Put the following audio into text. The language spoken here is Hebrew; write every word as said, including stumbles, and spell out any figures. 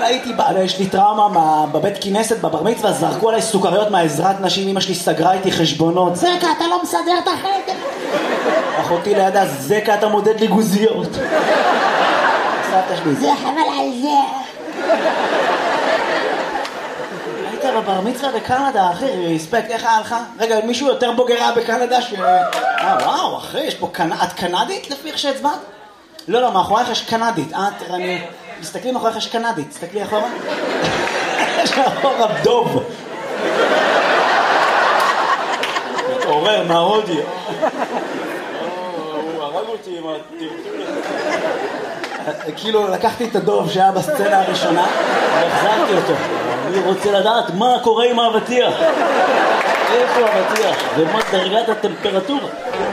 הייתי, יש לי טראומה בבית כנסת, בבר מצווה, זרקו עליי סוכריות מהעזרת נשים, אמא שלי סגרה איתי חשבונות. זקה, אתה לא מסדר את החדר. אחותי לידה, זקה, אתה מודד לי גוזיות. סבתא שלי, זה חבל על זה. היית בבר מצווה בקנדה, אחי, הספק, איך היה לך? רגע, מישהו יותר בוגרה בקנדה ש... אה, וואו, אחי, יש פה קנ... את קנדית לפי איך שהצבעת? לא, לא, מאחורייך יש קנדית. אה, תראה, אני... תסתכלי מאחורייך יש קנדית. תסתכלי אחורה. יש מאחורה דוב. מתעורר מההודי. הוא הרג אותי עם הטרטור. כאילו, לקחתי את הדוב שהיה בסצנה הראשונה, והחזרתי אותו. אני רוצה לדעת מה קורה עם האבטיח. איפה האבטיח? ומה דרגת הטמפרטורה?